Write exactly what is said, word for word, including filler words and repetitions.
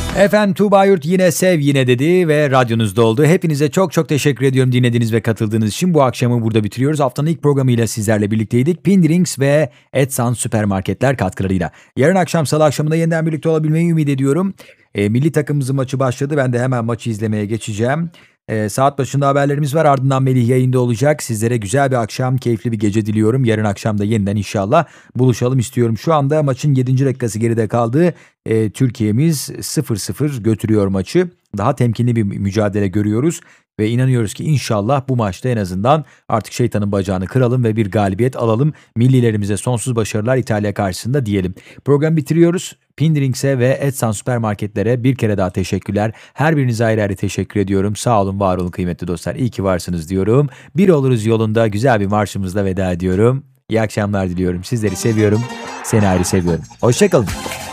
Efendim Tuğba Yurt yine sev yine dedi ve radyonuzda oldu. Hepinize çok çok teşekkür ediyorum dinlediğiniz ve katıldığınız için. Bu akşamı burada bitiriyoruz. Haftanın ilk programıyla sizlerle birlikteydik. Pindrings ve Edsan Süpermarketler katkılarıyla. Yarın akşam salı akşamında yeniden birlikte olabilmeyi ümit ediyorum. E, milli takımımızın maçı başladı. Ben de hemen maçı izlemeye geçeceğim. E, saat başında haberlerimiz var. Ardından Melih yayında olacak. Sizlere güzel bir akşam, keyifli bir gece diliyorum. Yarın akşam da yeniden inşallah buluşalım istiyorum. Şu anda maçın yedinci dakikası geride kaldı. E, Türkiye'miz sıfır sıfır götürüyor maçı. Daha temkinli bir mücadele görüyoruz. Ve inanıyoruz ki inşallah bu maçta en azından artık şeytanın bacağını kıralım ve bir galibiyet alalım. Millilerimize sonsuz başarılar İtalya karşısında diyelim. Programı bitiriyoruz. Pindrings'e ve Edsan Süpermarketlere bir kere daha teşekkürler. Her birinize ayrı ayrı teşekkür ediyorum. Sağ olun, var olun kıymetli dostlar. İyi ki varsınız diyorum. Bir oluruz yolunda güzel bir marşımızla veda ediyorum. İyi akşamlar diliyorum. Sizleri seviyorum. Seni ayrı seviyorum. Hoşçakalın.